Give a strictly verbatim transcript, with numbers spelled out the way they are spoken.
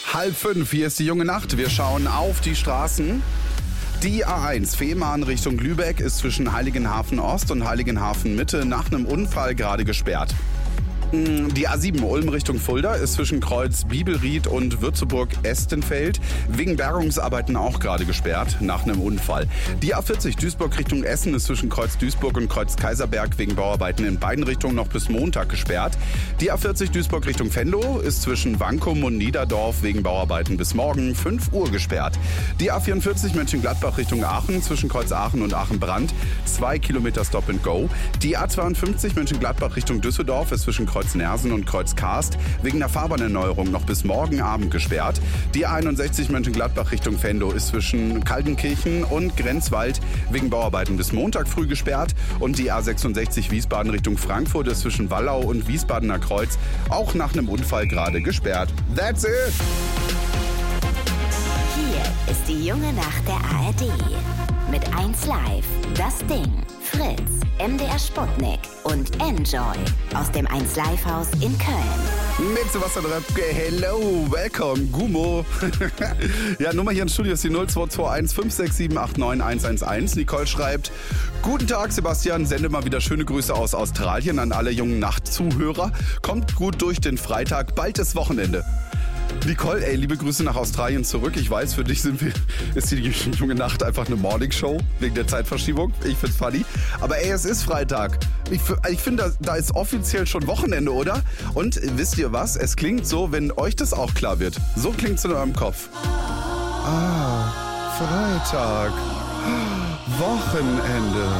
Halb fünf, hier ist die junge Nacht. Wir schauen auf die Straßen. Die A eins Fehmarn Richtung Lübeck ist zwischen Heiligenhafen Ost und Heiligenhafen Mitte nach einem Unfall gerade gesperrt. Die A sieben Ulm Richtung Fulda ist zwischen Kreuz Bibelried und Würzeburg-Estenfeld wegen Bergungsarbeiten auch gerade gesperrt nach einem Unfall. Die A vierzig Duisburg Richtung Essen ist zwischen Kreuz Duisburg und Kreuz Kaiserberg wegen Bauarbeiten in beiden Richtungen noch bis Montag gesperrt. Die A vierzig Duisburg Richtung Venlo ist zwischen Wankum und Niederdorf wegen Bauarbeiten bis morgen fünf Uhr gesperrt. Die A vierundvierzig Mönchengladbach Richtung Aachen zwischen Kreuz Aachen und Aachen-Brand zwei Kilometer Stop and Go. Die A zweiundfünfzig Mönchengladbach Richtung Düsseldorf ist zwischen Kreuz Nersen und Kreuz Karst wegen der Fahrbahnerneuerung noch bis morgen Abend gesperrt. Die A einundsechzig Mönchengladbach Richtung Venlo ist zwischen Kaltenkirchen und Grenzwald wegen Bauarbeiten bis Montag früh gesperrt. Und die A sechsundsechzig Wiesbaden Richtung Frankfurt ist zwischen Wallau und Wiesbadener Kreuz auch nach einem Unfall gerade gesperrt. That's it! Hier ist die junge Nacht der A R D. Mit eins Live, das Ding, Fritz, M D R Sputnik und Enjoy aus dem eins Live Haus in Köln. Mit Sebastian Röpke, hello, welcome, Gummo. Ja, Nummer hier im Studio ist die null zwei zwei eins fünf sechs sieben acht neun eins eins eins. Nicole schreibt: Guten Tag, Sebastian, sende mal wieder schöne Grüße aus Australien an alle jungen Nachtzuhörer. Kommt gut durch den Freitag, bald ist Wochenende. Nicole, ey, liebe Grüße nach Australien zurück. Ich weiß, für dich sind wir, ist die junge Nacht einfach eine Morningshow wegen der Zeitverschiebung. Ich find's funny. Aber ey, es ist Freitag. Ich, ich finde, da, da ist offiziell schon Wochenende, oder? Und wisst ihr was? Es klingt so, wenn euch das auch klar wird. So klingt's in eurem Kopf. Ah, Freitag. Wochenende.